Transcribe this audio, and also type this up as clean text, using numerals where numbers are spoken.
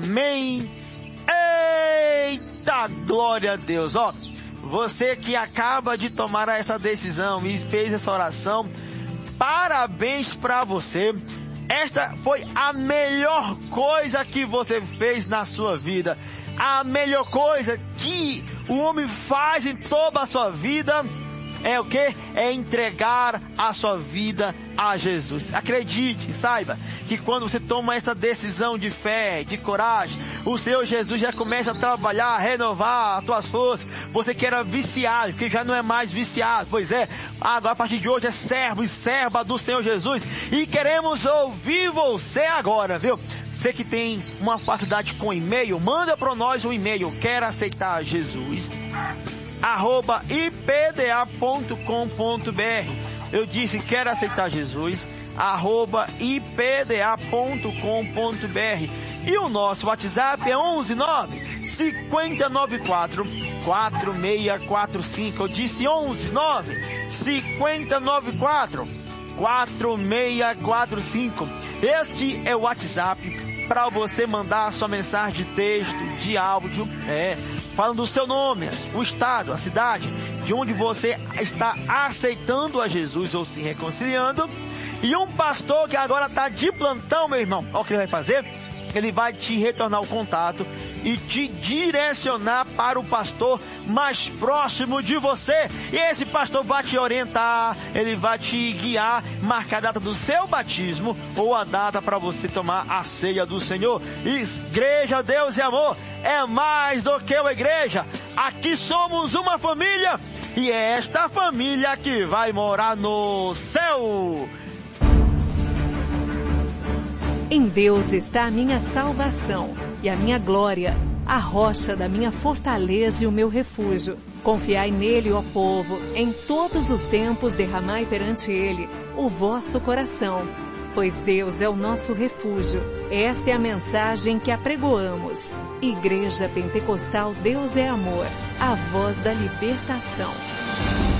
Amém. Eita, glória a Deus. Ó, você que acaba de tomar essa decisão e fez essa oração, parabéns para você. Esta foi a melhor coisa que você fez na sua vida. A melhor coisa que o homem faz em toda a sua vida é o quê? É entregar a sua vida a Jesus. Acredite, saiba que quando você toma essa decisão de fé, de coragem, o Senhor Jesus já começa a trabalhar, a renovar as tuas forças. Você que era viciado, que já não é mais viciado, pois é, agora a partir de hoje é servo e serva do Senhor Jesus. E queremos ouvir você agora, viu? Você que tem uma facilidade com e-mail, manda para nós um e-mail. Quer aceitar Jesus? @ipda.com.br. Eu disse, quero aceitar Jesus, @ipda.com.br. E o nosso WhatsApp é 119 5094 4645. Eu disse 119 5094 4645. Este é o WhatsApp para você mandar a sua mensagem de texto, de áudio, falando do seu nome, o estado, a cidade, de onde você está aceitando a Jesus ou se reconciliando. E um pastor que agora está de plantão, meu irmão, olha o que ele vai fazer. Ele vai te retornar o contato e te direcionar para o pastor mais próximo de você. E esse pastor vai te orientar, ele vai te guiar, marcar a data do seu batismo ou a data para você tomar a ceia do Senhor. Igreja, Deus e amor, é mais do que uma igreja. Aqui somos uma família e é esta família que vai morar no céu. Em Deus está a minha salvação e a minha glória, a rocha da minha fortaleza e o meu refúgio. Confiai nele, ó povo, em todos os tempos derramai perante ele o vosso coração, pois Deus é o nosso refúgio. Esta é a mensagem que apregoamos. Igreja Pentecostal Deus é Amor, a voz da libertação.